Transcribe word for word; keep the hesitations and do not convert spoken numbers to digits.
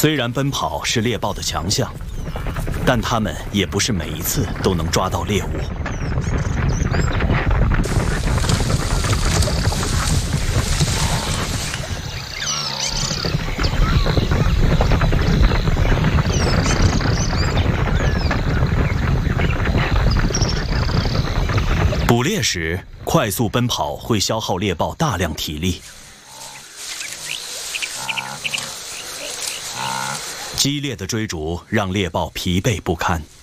虽然奔跑是猎豹的强项，但它们也不是每一次都能抓到猎物。捕猎时，快速奔跑会消耗猎豹大量体力。激烈的追逐让猎豹疲惫不堪。